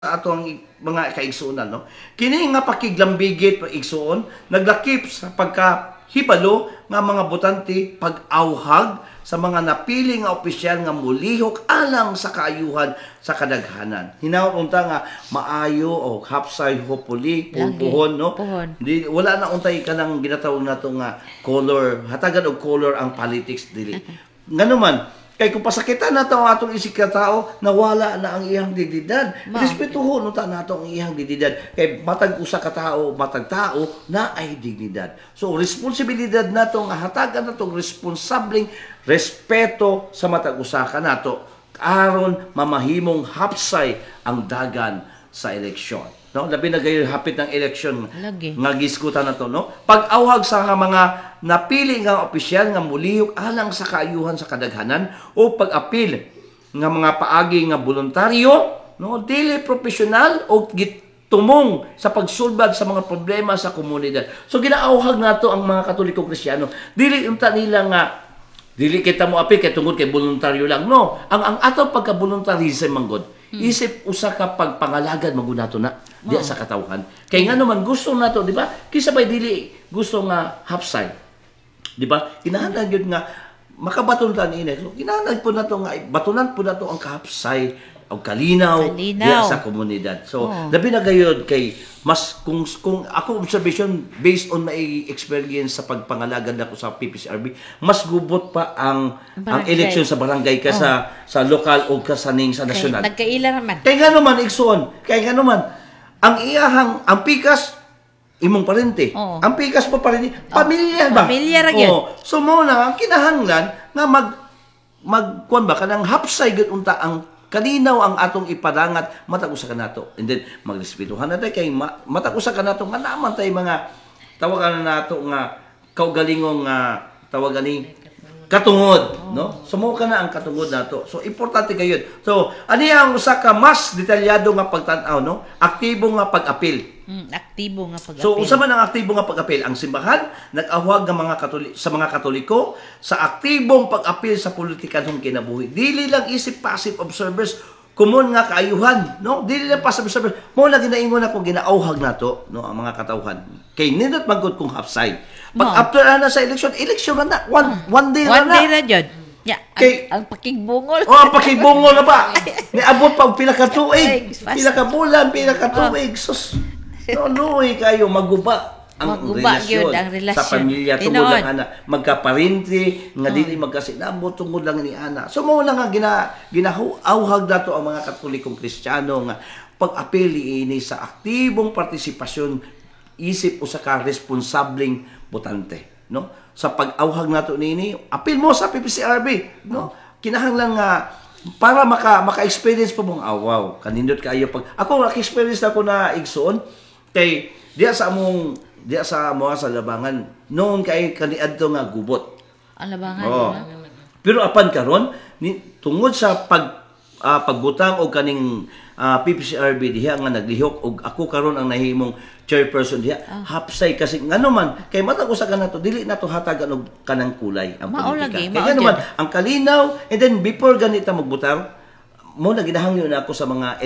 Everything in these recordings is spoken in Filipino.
atong mga kaigsuonan, no? Kini nga pakiglambigit igsuon naglakip sa pagkahibalo nga mga botante pag-awhag sa mga napili nga opisyal nga mulihok alang sa kaayuhan sa kadaghanan. Hinawon unta nga maayo o hapsay hopuli puhon, no? Di wala na untay kanang ginatawag nato nga color, hatagan og color ang politics dili. Ngano man kay kung pasakitan na ang atong isig ka tao, nawala na ang iyang dignidad. Respetuhon ta nato ang iyang dignidad. Kay matag usa ka tao, matag tao na ay dignidad. So responsibilidad nato nga hatagan natong responsableng respeto sa matag usa ka nato aron mamahimong hapsay ang dagan sa eleksyon. No, labi na gayon hapit ng eleksyon nga giskutan na to, no? Pag-awhag sa mga napili nga opisyal nga mulihok alang sa kaayuhan sa kadaghanan o pag-apil nga mga paagi nga voluntaryo, no, dili profesional o gitumong sa pagsulbad sa mga problema sa komunidad. So ginaawhag nato ang mga Katoliko Kristiyano. Dili unta nila nga dili kita mo apil kay tungod kay voluntaryo lang. No, ang ato pagka-voluntarism manggod. Isip usa ka pagpangalagan magunato na diya sa katawhan. Kay nga naman gusto nato, di ba? Kisa bay dili gusto nga hapsay. Di ba? Kinahanglan gyud nga makabaton ta niini. So kinahanglan po nato nga batunan po nato ang kahapsay o kalinaw diya sa komunidad. So labi na gayud kay mas kung ako observation based on my experience sa pagpangalagan nako sa PPCRB, mas gubot pa ang election sa barangay ka sa lokal o kasaning sa nasyonal. Nagkaila naman. Kay nga naman igsuon, kay nga naman ang iyahang ang pikas imong parente. Ang pikas mo parente, pamilya ba? Pamilya ra gyud. So mo na ang kinahanglan nga magkuan ba kanang hapsay gyud unta ang kalinaw ang atong ipadangat matag usa kanato. And then magrespetuhan na kay matag usa kanato nga naman tay mga tawagan nato nga kaugalingong tawagan ni katungod, no? Sumo ka na ang katungod nato. So importante gayud. So ani ang usa ka mas detalyado nga pagtan-aw, no? Aktibo nga pag-apil. Aktibo nga pag-apil. So usa man ang aktibo nga pag-apil, ang simbahan nag-awhag nga mga mga Katoliko sa aktibong pag-apil sa politikanhong kinabuhi. Dili lang isip passive observers, kumon nga kaayuhan, no? Dili lang passive observers. Mo na ginaingon ako ginaawhag nato, no, ang mga katawhan. Kay nindot magud kung hapsay. Pag after na sa election na one day na. One day na jud. Yeah, ang pakigbungol. Ang pakigbungol na ba? Niabot pag pila ka tuig, pila ka bulan, pila ka tuig. Sus. No, kayo maguba ang relasyon sa pamilya tungod lang ana magkaparente nga dili magkasinabot tungod lang ni ana. So mao na nga ginaawhag nato ang mga Katolikong Kristiyano nga pag-apil ini sa aktibong partisipasyon isip usa ka responsableng botante, no? Sa pag-awhag nato nini, apil mo sa PPCRB, no? Kinahanglan nga para maka-experience po mong wow, kanindot kaayo pag ako naka-experience na ko na igsuon kay diya sa mga sa labangan noon kay kaniadto nga gubot ang labangan pero apan karon tungod sa pagbutang og kaning PPCRB diha nga naglihok og ako karon ang nahimong chairperson diha hapsay kasi ngano man kay matag usa kanato dili nato hatagan og kanang kulay ang politika kay naman ang kalinaw and then before ganita magbutang mo na ginahangyo na ako sa mga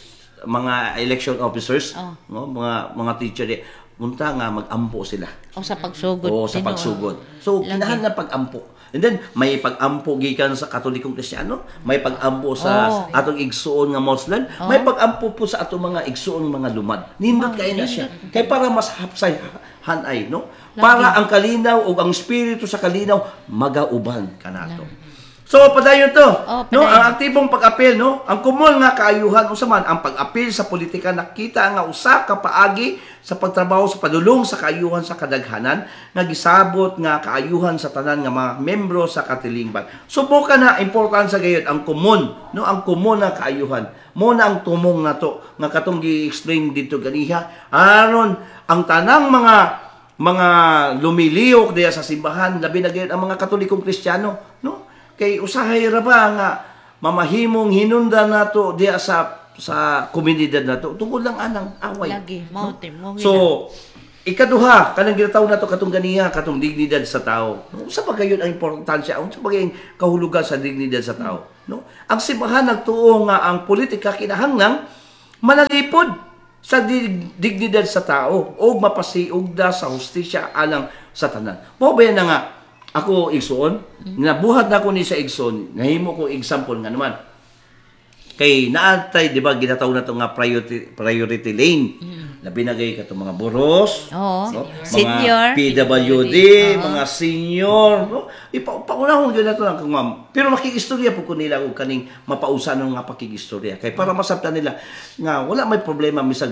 election officers, no, mga teacher unta nga magampo sila. O sa pagsugod. Sa pagsugod. So kinahanglan pag-ampo. And then may pag-ampo gikan sa Katolikong Kristiyano, may pag-ampo sa atong igsuon nga Muslim, may pag-ampo po sa atong mga igsuon mga lumad. Nindot kay na siya. Kay para mas hapsay hanay, no? Para ang kalinaw o ang espiritu sa kalinaw magauban kanato. So padayon to, no, ang aktibong pag-apil, no, ang kumol nga kaayuhan unsa man ang pag-apil sa politika nakita nga usa ka paagi sa pagtrabaho sa padulong sa kaayuhan sa kadaghanan nga gisabot nga kaayuhan sa tanan nga mga membro sa katilingban. Subukan na importansya gayud ang kumon, no, ang kumon nga kaayuhan. Mo na ang tumong nato nga katong gi-explain dito ganiha aron ang tanang mga lumiliyok diya sa simbahan labi na gayud ang mga Katolikong Kristiyano, no? Kay usahay ra ba nga mamahimong hinunda nato diya sa komunidad nato tungod lang anang away. Lagi mo. So ikaduha kanang ginatawag nato katong ganiya katong dignidad sa tao. Unsa ba gayon ang importansya? Unsa ba gayong kahulugan sa dignidad sa tao, no? Ang simbahan nagtuo nga ang politika kinahanglan manalipod sa dignidad sa tao o mapasiugda sa hustisya alang sa tanan. Mao ba yan na nga ako igsoon, nabuhat na ko ni sa igsoon, nahimo ko example nga naman. Kay naatay, di ba, ginataw na ito nga priority lane. Na binagay ka itong mga boros, Oo. no? Senior. Mga PWD, mga senior. No? Paunahon yun na ito lang, ma'am. Pero makikistorya po ko nila kung kaning mapausan ng nga pakikistorya. Kaya para masabtan nila, nga wala may problema, misag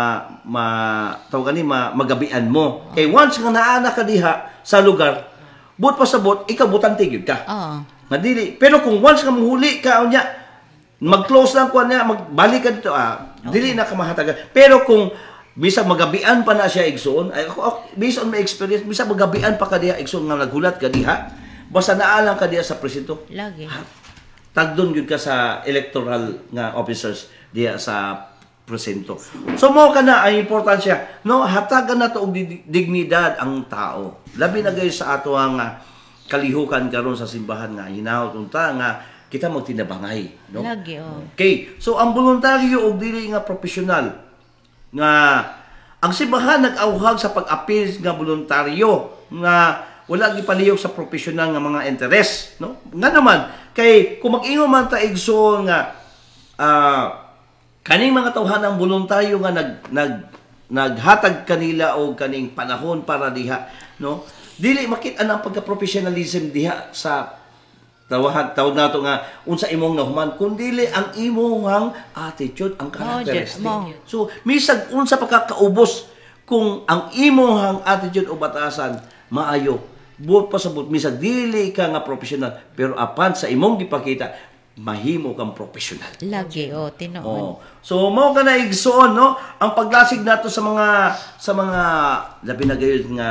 magabian mo. Kay once nga naana ka diha sa lugar, but pasabot, ikaw butante gyud ka. Oo. Nga dili. Pero kung once nga mahuli ka, unya, mag-close lang ko niya, magbalik ka dito, dili na ka mahatagan. Pero kung bisag magabian pa na siya igsoon, ay ako, based on my experience, bisag magabian pa ka diha igsoon nga naghulat ka diha, basta naalang ka diha sa presinto, Lagi. tagdon gyud ka sa electoral nga officers diha sa presinto. So mo ka na ang importansya, no, hatagan na to og dignidad ang tao. Labi na gayud sa ato ang kalihukan karon sa simbahan nga hinahot unta nga kita magtinabangay, no? Lagi, oh. Okay. So ang voluntaryo og dili nga professional nga ang simbahan nag-auhag sa pag-apil nga voluntaryo nga wala gipalihok sa professional nga mga interes, no? Nga naman kay kung mag-ingon man ta igsoon nga kaning mga tawhanang voluntaryo nga naghatag kanila og kaning panahon para diha, no? Dili makit ang pagka-professionalism diha sa tawag nato nga unsa imong nahuman kundili ang imong attitude ang characteristic. So misag unsa pagkakaubos kung ang imong attitude o batasan maayo buot pasabot misag dili ka nga professional pero apan sa imong gipakita mahimo kang professional. Lagi, oh, tinuod. Oh. So mao ka na igsoon, no, ang paglasig nato sa mga labi na gayud nga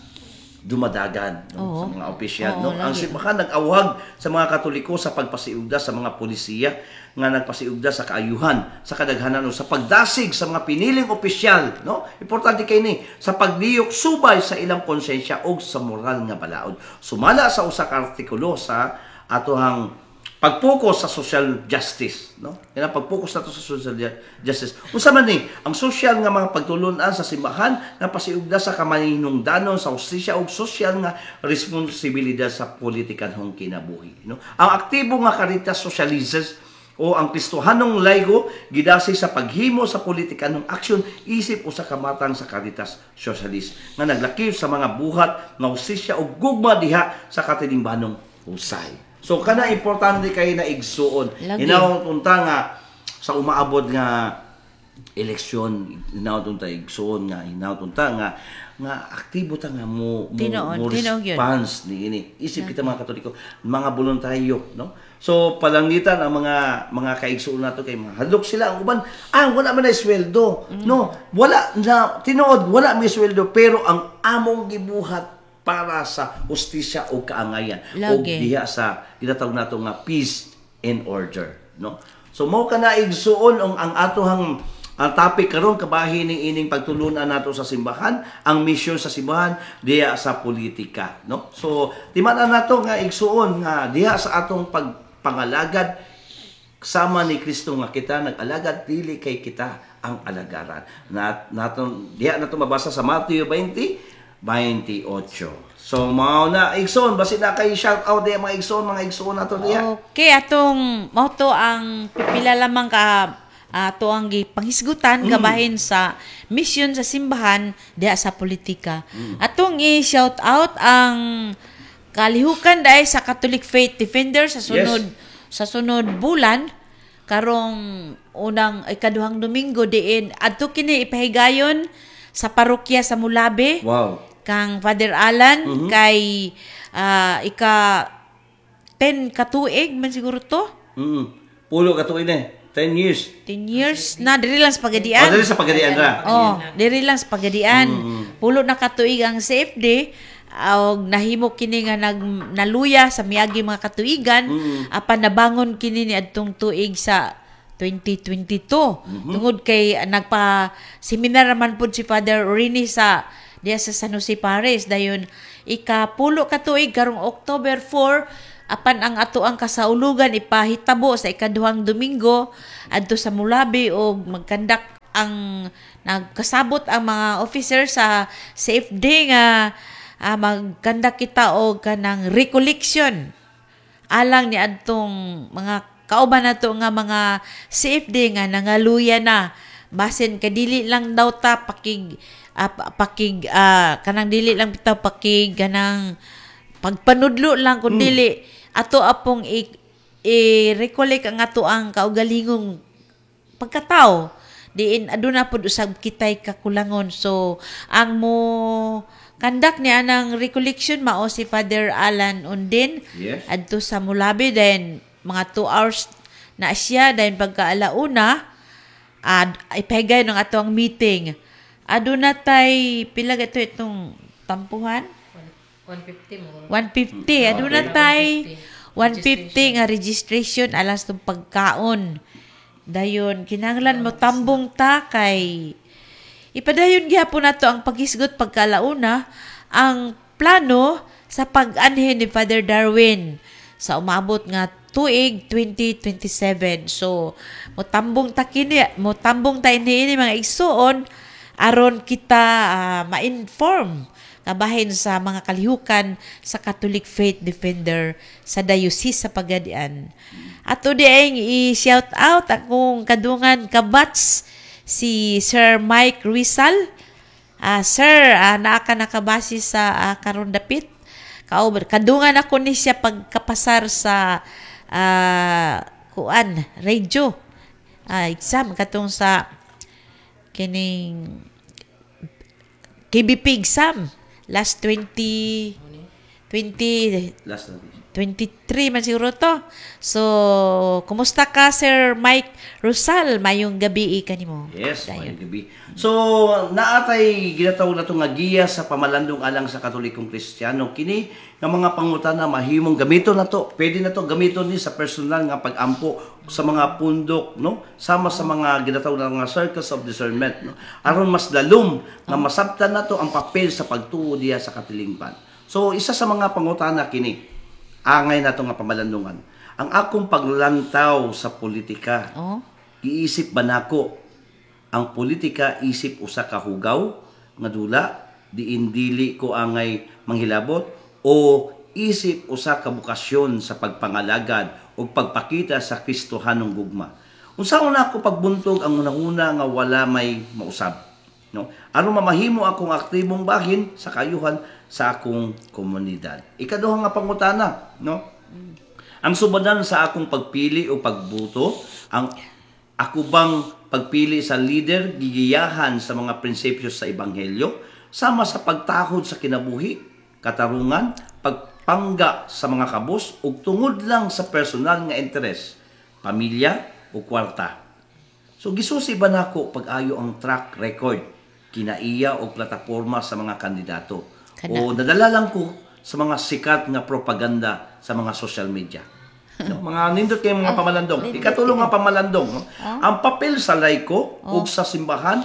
dumadagan, no, sa mga opisyal, no. Ang simbahan nag-awhag sa mga Katoliko sa pagpasiugda sa mga polisiya nga nagpasiugda sa kaayuhan sa kadaghanan o sa pagdasig sa mga piniling opisyal, no. Importante kay ni sa pagliyok subay sa ilang konsensya o sa moral nga balaod. Sumala sa usa ka artikulo sa atohang pag-focus sa social justice, no? Kaya pag-focus nato sa social justice. Unsa man ni ang social nga mga pagtulunan sa simbahan na pasiugda sa kamahinungdanon sa hustisya ug social nga responsibilidad sa politikanhong kinabuhi, no? Ang aktibo nga Caritas Socialistas o ang Kristohanong Laigo gidasi sa paghimo sa politikanhong aksyon isip usa ka matang sa Caritas Socialist nga naglakip sa mga buhat nga hustisya ug gugma diha sa katinimbanong husay. So kana importante kay na igsuon. Hinawon unta nga sa umaabot nga eleksyon, hinawon unta igsuon nga hinawon unta nga aktibo ta nga mo response ni ini. Isip kita mga Katoliko, mga voluntaryo, no? So palangitan ang mga kaigsuon nato kay mga hadlok sila ang uban, wala man na sweldo. No, wala na tinuod, wala may sweldo pero ang among gibuhat para sa hustisya o kaangayan o diha sa ginatawag nato nga peace and order, no. So mao kana igsuon ang atohang topic karon kabahin ning ining pagtulunan nato sa simbahan, ang misyon sa simbahan diha sa politika, no. So timan-an nato nga igsuon nga diha sa atong pagpangalagad sama ni Kristo nga kita nag-alagad dili kay kita ang alagaran. Naton diha nato mabasa sa Mateo 20:28. So, mao na igsoon basi na kay shout out diya mga igsoon nato diya. Okay, atong mao to ang pipila lamang ka ato ang gipanghisgutan gabahin sa misyon sa simbahan diha sa politika. Atong i-shout out ang kalihukan dai sa Catholic Faith Defender sa sunod bulan karong unang ikaduhang Domingo diin adto kini ipahigayon sa parokya sa Mulabe. Wow. Kang Father Alan kay ika 10 katuig man siguro to. Pulo katuig na 10 years. 10 years na diri lang sa Pagadian. Diri sa Pagadian ra. Diri lang sa Pagadian. Pulo na katuig ang CFD og nahimo kini nga naluya sa miagi mga katuigan apan nabangon kini ni adtong tuig sa 2022. Tungod kay nagpa-seminar man pud si Father Rini sa diya sa San Jose Paris dayon ikapulo ka tuig karong October 4 apan ang ato ang kasaulugan ipahitabo sa ikaduhang Domingo adto sa Mulabi og magkandak ang nagkasabot ang mga officer sa CFD nga magkandak kita og kanang recollection alang ni adtong mga kauban nato nga mga CFD nga nangaluya na basin kadili lang daw ta kanang dili lang bitaw pakig kanang pagpanudlo lang kun dili ato apong i-recollect ang ato ang kaugalingong pagkatao diin aduna pud usab kitay kakulangon. So ang mo kandak ni anang recollection mao si Father Alan Undin adto sa Mulabi, then mga 2 hours na siya, then pagkaalauna ipahigay ng ato ang meeting. Aduna tay pila itong tampuhan 150 aduna tay 150 nga registration alas tong pagkaon. Dayon kinahanglan mo tambong ta kay ipadayon gyapon nato ang paghisgot pagkalauna ang plano sa pag-anhin ni Father Darwin sa umabot nga tuig 2027. So mo tambong ta ini mga igsuon aron kita ma-inform kabahin sa mga kalihukan sa Catholic Faith Defender sa Diocese sa Pagadian. Ato diayng i-shout out akong kadungan kabats si Sir Mike Rizal. Sir, naa ka nakabase sa karon dapit. Kadungan ako ni siya pagkapasar sa radio exam katong sa kining KBP exam last 23 man siguro to. So, kumusta ka, Sir Mike Rosal? Mayong gabi kanimo. Yes, mayong gabi. So, naatay ginatawag na itong giya sa pamalandong alang sa Katolikong Kristiyano. Kini nga mga pangutana mahimong gamiton na to. Pwede na to gamiton ni sa personal nga pag-ampo sa mga pundok, no? Sama sa mga ginatawag na mga circles of discernment, no? Aron mas dalom nga masabtan na to ang papel sa pagtuo diya sa katilingban. So, isa sa mga pangutana kini angay na ito nga pamalandungan. Ang akong paglantaw sa politika, iisip ba nako ang politika isip usa ka hugaw nga dula diin dili ko angay manghilabot o isip usa ka bukasyon sa pagpangalagad o pagpakita sa Kristohanong gugma. Unsaon nako pagbuntog ang unang-una nga wala may mausab, no? Aron mamahimo akong aktibong bahin sa kayuhan sa akong komunidad. Ikaduha nga pangutana, no? Ang subadan sa akong pagpili o pagbuto, ako bang pagpili sa leader gigiyahan sa mga prinsipyo sa ebanghelyo, sama sa pagtakod sa kinabuhi, katarungan, pagpangga sa mga kabus ug tungod lang sa personal nga interes, pamilya o kwarta. So gisusi ba nako pag-ayo ang track record kinaiya o plataporma sa mga kandidato? O nadala lang ko sa mga sikat nga propaganda sa mga social media. No? Mga nindot kay mga pamalandong. Ikatulong nga pamalandong. No? Ang papel sa laiko ug sa simbahan,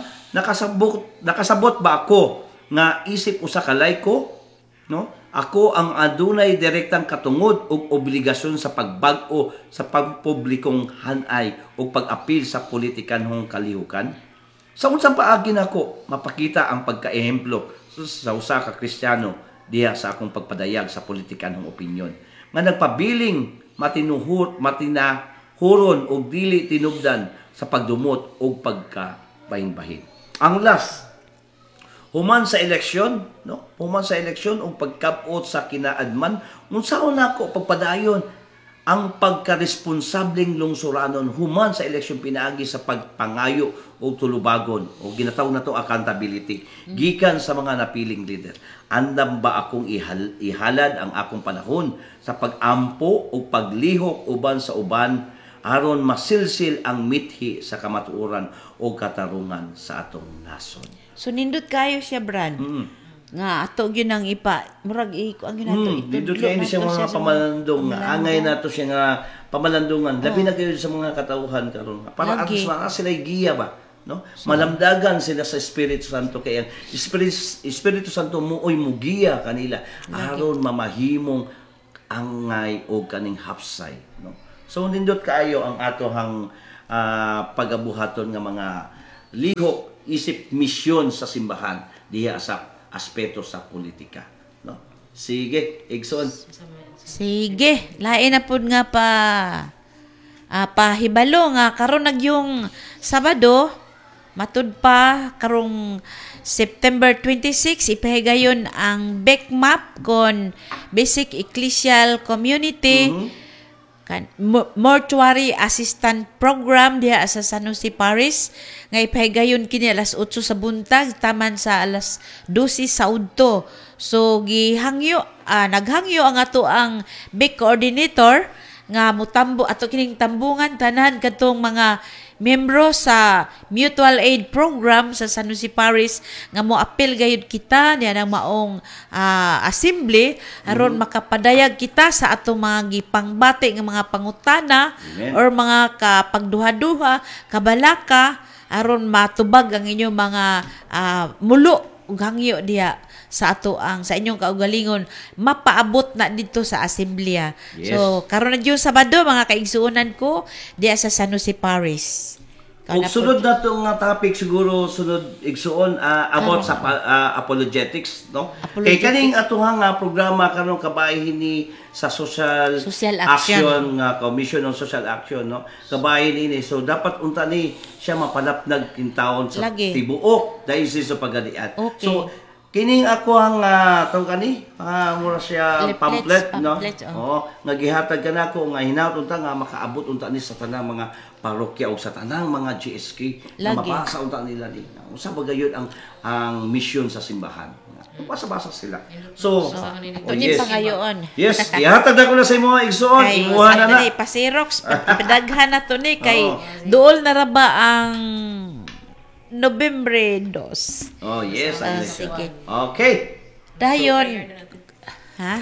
nakasabot ba ako nga isip usa ka laiko? No? Ako ang adunay direktang katungod ug obligasyon sa pagbag-o sa pagpublikong hanay ug pag-apil sa politikanhong kalihukan. Sa unsang paagi nako mapakita ang pagkaehemplo sa usa ka Kristiyano diha sa akong pagpadayag sa politikanhong opinyon nga nagpabiling matinahuron og dili tinubdan sa pagdumot og pagkabahin-bahin. Ang last, human sa eleksyon, no? Human sa eleksyon og pagkabot sa kinaadman, unsaon nako pagpadayon ang pagkaresponsableng lungsuranon human sa eleksyon pinaagi sa pagpangayo o tulubagon o ginatawag na to accountability gikan sa mga napiling leader. Andam ba akong ihalad ang akong panahon sa pag-ampo o paglihok uban sa uban aron masilsil ang mithi sa kamatuoran o katarungan sa atong nason. So nindot kayo siya, Brad. Nga ato gyud ang murag ang ginato dito kay hindi siya mga pamalandong angay nato siya nga pamalandungan labi na kayo sa mga katawhan karon para ang sila giya ba, no? Malamdagan sila sa Espiritu Santo kay ang Espiritu Santo muoy mugiya kanila aron mamahimong angay o kaning hapsay, no? So nindot kaayo ang atohang pagabuhaton nga mga lihok isip misyon sa simbahan diha sa aspeto sa politika, no? Sige, igsoon. Sige, lain na pud nga pahibalo nga karon yung Sabado matud pa karong September 26 ipahigayon ang BECMAP kon Basic Ecclesial Community Mortuary Assistant Program diha sa San Jose Parish nga ipahigayon kini alas 8 sa buntag taman sa alas 12 sa udto. So naghangyo ang ato ang BIC coordinator nga mutambo ato kining tambungan tanan kadtong mga membro sa Mutual Aid Program sa San Jose Parish nga moapil gayud kita niya ng maong assembly aron makapadayag kita sa atong mga gipangbati nga mga pangutana. Amen. Or mga kapagduha-duha kabalaka aron matubag ang inyong mga mulo ug hangyo diha sa ato ang sa inyong kaugalingon mapaabot na dito sa assemblea. Yes. So karon na Diyo Sabado mga kaigsuonan ko diha sa San Jose Parish. Ug sunod na itong topic siguro sunod igsuon about sa apologetics, no? Kay kaning atuhang programa karon kabahin ni sa social Action. Commission on Social Action, no? Kabahin ini, so dapat unta ni siya mapalapnag kintawon sa Lagi. tibuok dahil sa pagadian. Okay. So kining ako ang tawag kani mura siya pamphlet, no? Oo, nagihatag ka na ako nga hinaut unta nga makaabot unta ni sa tanang mga parokya o sa tanang mga GSK na Lagi. mabasa unta nila ni. Unsa ba gayon ang mission sa simbahan? Basa-basa sila. So, tunin pa ngayon. Yes, ihatag na ko na sa imo igsoon, Kay imuha na na. pa-xerox, padaghan na to ni kay Oo. duol na ra ba ang Nobyembre 2. Oh, yes. Sige. Okay. Dayon. Ha?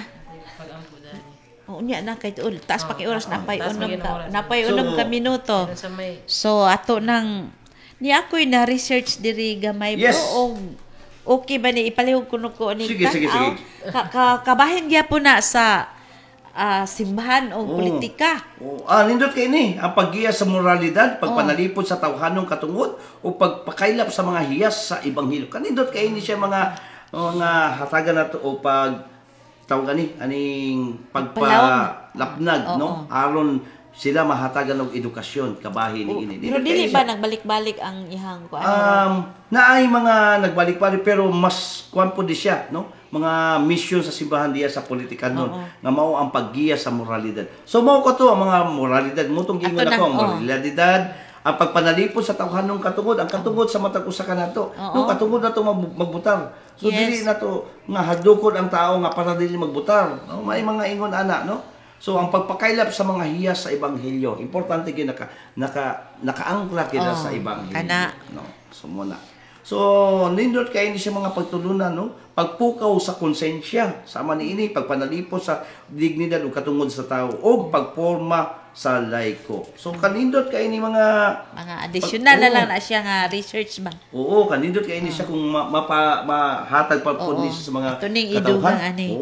Oo niya na kay tuol. Taas pa kay oras napay unom ka minuto. Sa may So ato nang ni ako'y na research diri gamay Yes. bro. Okay ba ni ipalihog kuno ko ni Sige, sige, sige. Kabahin gyapon na sa simbahan o politika. Nindot kay ni ang paggiya sa moralidad, pagpanalipod sa tawhanong katungod o pagpakaylap sa mga hiyas sa ebanghelyo. Kanindot kay ni siya mga hatagan nato o tawag ani aning pagpalapnag, no? Aron sila mahatagan og edukasyon kabahin ni ini. Pero dili ba nagbalik-balik ang ihang ko? Naay mga nagbalik-balik pero mas kuan po di siya, no? Mga mission sa simbahan diya sa politika nun nga mao ang paggiya sa moralidad. So mao ko to ang mga moralidad mo tong gingon ako ang moralidad, ang pagpanalipod sa tawhanong katungod, ang katungod sa matag usa ka nato. No katungod nato magbutar. So dili nato nga hadlokod ang tao nga para dili magbutar. No? May mga ingon ana, no? So ang pagpakaylap sa mga hiyas sa ebanghelyo, importante gyud nakaangkla kita sa ebanghelyo, no? So muna. So nindot kay ni siya mga pagtulunan, no? Pagpukaw sa konsensya, sama ni ini pagpanalipod sa dignidad ug katungod sa tao o pagporma sa laiko. So kanindot kay ni mga additional na lang na siya nga research ba. Oo, kanindot kay ni siya kung mahatag pa po ni sa mga ato ning idugang ani.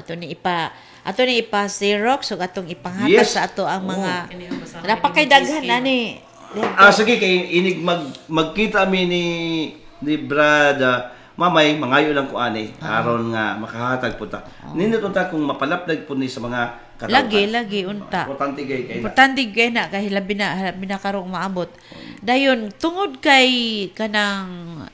Ato ni ipa Xerox ug atong ipanghatag sa ato ang mga napakay daghan ani. Sige kay inig magkita mi ni Brad mamay mangayo lang ko ani aron nga makahatag po ta. Nindot unta kung mapalapdag po ni sa mga katawhan. Lagi unta. Importante kay na kahit labi na karong maabot. Dayon tungod kay kanang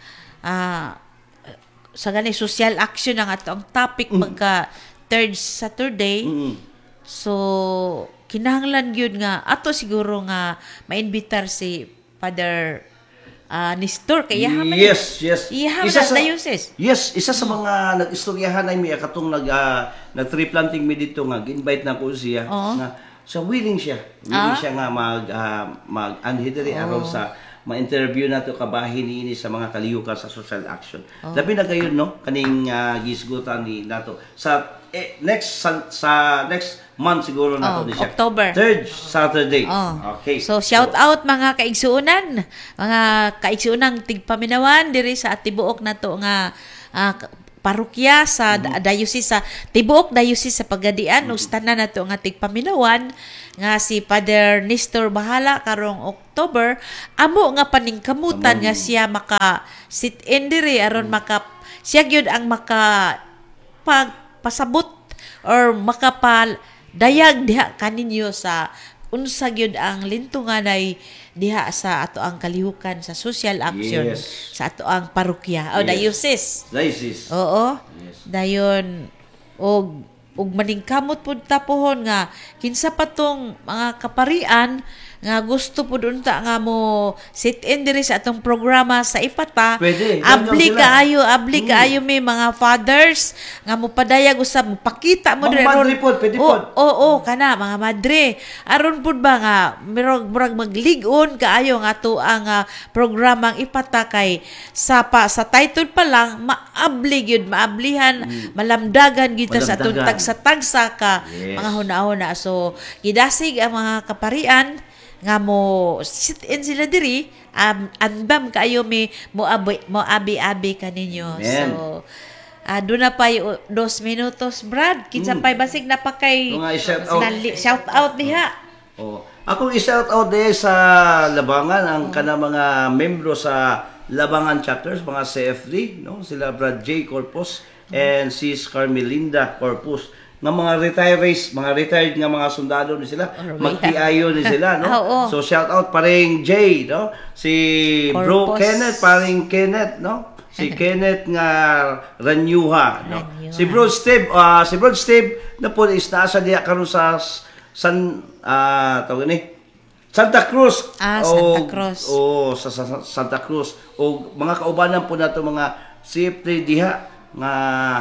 sa gani social action ang ato ang topic pagka third Saturday. So kinahanglan gyud nga ato siguro nga maimbitar si Father Nestor kay yahaman. Yes. Isa sa diocese. Yes, isa sa mga nag-istoryahan ay mi katong nag-tree planting mi dito nga invite na ko siya nga sa willing siya nga mag-anhidri aron sa ma-interview nato kabahin niini sa mga kaliyukan sa social action. Labi na gayon no kaning gisgutan ni nato sa next month siguro nato ni siya. October. Third Saturday. Okay. So shout out mga kaigsuonan, mga kaigsuonang tigpaminawan diri sa tibuok nato nga parokya sa diocese sa tibuok diocese sa Pagadian ug tanan nato nga tigpaminawan nga si Father Nestor Bahala karong October amo nga paningkamutan nga siya maka sit in diri aron maka siya gyud ang maka pasabot or makapadayag diha kaninyo sa unsa gyud ang lintunganay diha sa ato ang kalihukan sa social action sa ato ang parokya o diocese. Oo. Dayon og maningkamot pud tapuhon nga kinsa pa tong mga kaparian nga gusto pud unta nga mo sit in diri sa atong programa sa Ipata. Pwede. Abli kaayo may mga fathers nga mo padayag usab mo pakita mo Mga madre pod, pwede pod. Oo, kana mga madre. Aron pud ba nga murag magligon kaayo nga to ang programang Ipata kay sa title pa lang maabli gyud maablihan malamdagan gyud ta sa atong tagsa ka mga hunahuna. So gidasig ang mga kaparian nga mo sit in sila diri andam kaayo mo abi kaninyo. Amen. So doon na pa 2 minutos, Brad. Kinsa pa'y basig na pa kay shout out diha. Akong i-shout out sa Labangan ang kana mga membro sa Labangan chapters, mga CF3, no? Sila Brad J. Corpus and Sis Carmelinda Corpus. Nga mga retirees, mga retired nga mga sundalo ni sila, magtiayo ni sila, no? So shout out paring J, no? Si Bro Kenneth, paring Kenneth, no? Si Kenneth nga Ranyuha, no? Si Bro Steve na po is nasa diha karon sa Santa Cruz. Santa Cruz. Sa Santa Cruz. O mga kaubanan po nato mga CF3 diha nga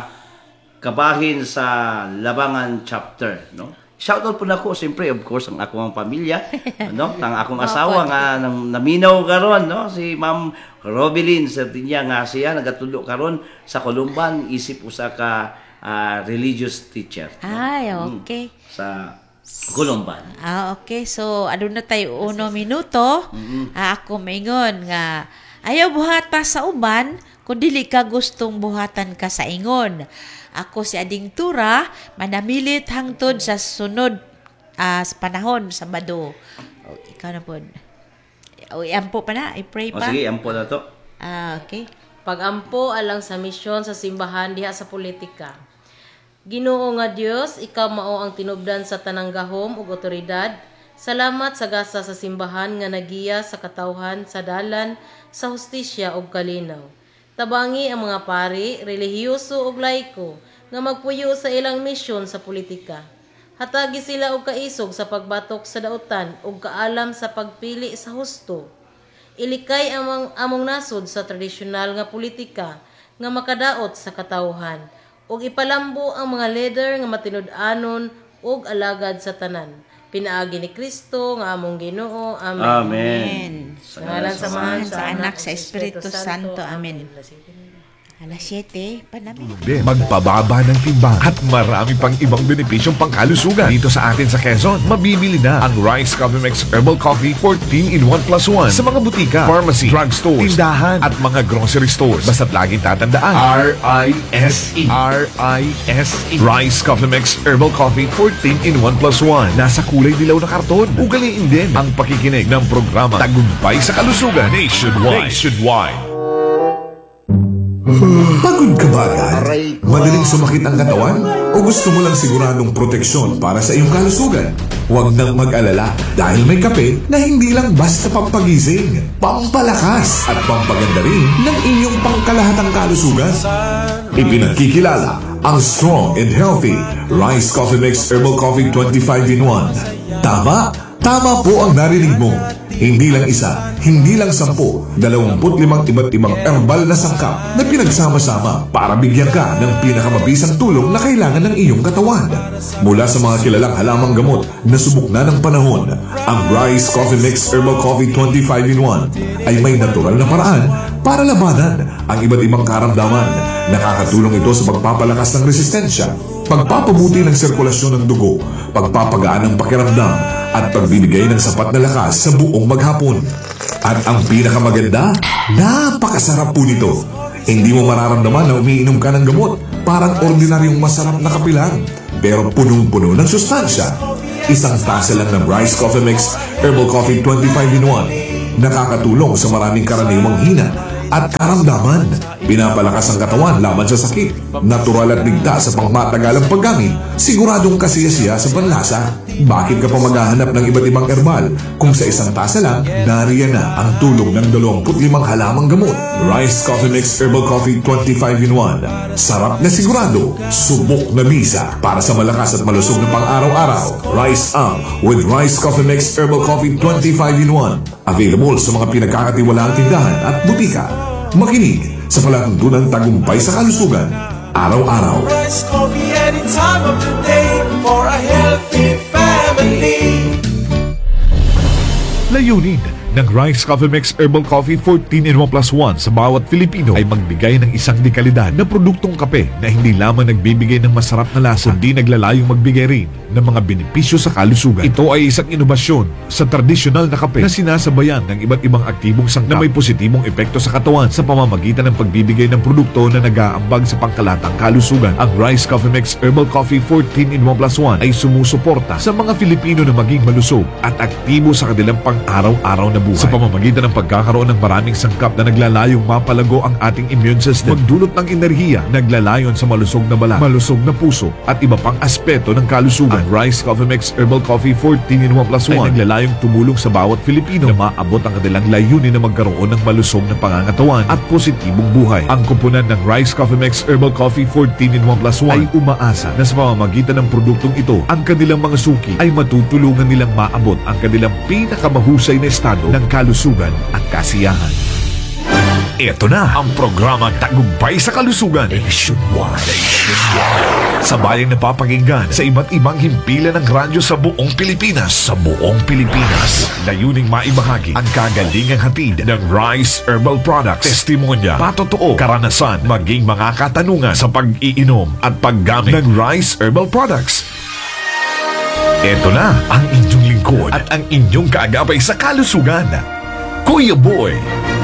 kabahin sa Labangan chapter, no? Shoutout po nako siyempre of course ang akong pamilya, no? Ang akong asawa nga naminaw karon, no? Si Ma'am Robilyn Sardinia nga siya nagatudlo karon sa Columban isip usa ka religious teacher. Ay, okay. Sa Columban. Okay. So, adun na tayo 1 minuto. Ako maingon nga ayaw buhata sa uban kung dili ka gustong buhatan ka sa ingon. Ako si Ading Tura, manamilit hangtod sa sunod sa panahon, Sabado. Ikaw na po. Ampo pa na, i-pray pa. Sige, ampo na to. Okay. Pag-ampo alang sa misyon sa simbahan diha sa politika. Ginoo nga Dios, ikaw mao ang tinubdan sa tanang gahom ug otoridad. Salamat sa gasa sa simbahan nga nagiya sa katawhan sa dalan sa hustisya ug kalinaw. Tabangi ang mga pari, relihiyoso ug laiko nga magpuyo sa ilang misyon sa politika. Hatagi sila og kaisog sa pagbatok sa dautan ug kaalam sa pagpili sa husto. Ilikay among nasod sa tradisyonal nga politika nga makadaot sa katawhan ug ipalambo ang mga leader nga matinud-anon ug alagad sa tanan. Pinaagi ni Kristo nga among Ginoo. Amen. Amen. Sa ngalan sa Ama, sa Anak, sa Espiritu Santo. Amen. Alas 7, panami. Magpababa ng timbang at marami pang ibang benepisyong pangkalusugan. Dito sa atin sa Quezon, mabibili na ang Rice Coffee Mix Herbal Coffee 14 in 1 plus 1 sa mga butika, pharmacy, drugstores, tindahan at mga grocery stores. Basta't laging tatandaan, R-I-S-E. R-I-S-E. Rice Coffee Mix Herbal Coffee 14 in 1 plus 1. Nasa kulay dilaw na karton. Ugaliin din ang pakikinig ng programa Tagumpay sa Kalusugan Nationwide. Pagod ka ba agad? Madaling sumakit ang katawan? O gusto mo lang siguradong proteksyon para sa iyong kalusugan? Huwag nang mag-alala dahil may kape na hindi lang basta pampagising, pampalakas at pampaganda rin ng inyong pangkalahatang kalusugan. Ipinagkikilala ang strong and healthy Rice Coffee Mix Herbal Coffee 25 in 1. Tama po ang narinig mo. Hindi lang isa, hindi lang 10, 25 iba't ibang herbal na sangkap na pinagsama-sama para bigyan ka ng pinakamabisang tulong na kailangan ng iyong katawan. Mula sa mga kilalang halamang gamot na subok na ng panahon, ang Rice Coffee Mix Herbal Coffee 25 in 1 ay may natural na paraan para labanan ang iba't ibang karamdaman. Nakakatulong ito sa pagpapalakas ng resistensya, pagpapabuti ng sirkulasyon ng dugo, pagpapagaan ng pakiramdam, at pagbibigay ng sapat na lakas sa buong maghapon. At ang pinakamaganda, napakasarap po nito. Hindi mo mararamdaman na umiinom ka ng gamot. Parang ordinaryong masarap na kape lang. Pero punong-puno ng sustansya. Isang tasa lang ng Rice Coffee Mix Herbal Coffee 25 in 1. Nakakatulong sa maraming karaniwang hina at karamdaman. Pinapalakas ang katawan laban sa sakit. Natural at ligtas sa pangmatagalang paggamit. Siguradong kasiyasiya sa panlasa. Bakit ka pa maghahanap ng iba't ibang herbal kung sa isang tasa lang, nariyan na ang tulong ng 25 halamang gamot. Rice Coffee Mix Herbal Coffee 25 in 1. Sarap na sigurado, subok na bisa para sa malakas at malusog na pang-araw-araw. Rice with Rice Coffee Mix Herbal Coffee 25 in 1. Available sa mga pinagkakatiwalaang tindahan at butika. Makinig sa palatuntunan tagumpay sa kalusugan, araw-araw. Rice coffee any time of the day for a healthy family. Layunin ng Rice Coffee Mix Herbal Coffee 14 in 1 plus 1 sa bawat Filipino ay magbigay ng isang dekalidad na produktong kape na hindi lamang nagbibigay ng masarap na lasa, kundi naglalayong magbigay rin ng mga benepisyo sa kalusugan. Ito ay isang inobasyon sa tradisyonal na kape na sinasabayan ng iba't ibang aktibong sangkap na may positibong epekto sa katawan sa pamamagitan ng pagbibigay ng produkto na nag-aambag sa pangkalatang kalusugan. Ang Rice Coffee Mix Herbal Coffee 14 in 1 plus 1 ay sumusuporta sa mga Filipino na maging malusog at aktibo sa kanilang pang-araw-araw na buhay. Sa pamamagitan ng pagkakaroon ng maraming sangkap na naglalayong mapalago ang ating immune system, magdulot ng enerhiya, naglalayon sa malusog na balat, malusog na puso at iba pang aspeto ng kalusugan. Ang Rice Coffee Mix Herbal Coffee 14 in 1 plus 1 ay naglalayong tumulong sa bawat Filipino na maabot ang kanilang layunin na magkaroon ng malusog na pangangatawan at positibong buhay. Ang kumpunan ng Rice Coffee Mix Herbal Coffee 14 in 1 plus 1 ay umaasa na sa pamamagitan ng produktong ito, ang kanilang mga suki ay matutulungan nilang maabot ang kanilang pinakamahusay na estado ng kalusugan at kasiyahan. Ito na ang programa Tagumpay sa Kalusugan Nationwide. Sa bayang napapakinggan sa iba't ibang himpilan ng radyo sa buong Pilipinas. Layuning maibahagi ang kagalingang hatid ng Rice Herbal Products. Testimonya, patotoo, karanasan, maging mga katanungan sa pag-iinom at paggamit ng Rice Herbal Products. Ito na ang inyong lingkod at ang inyong kaagapay sa kalusugan, Kuya Boy.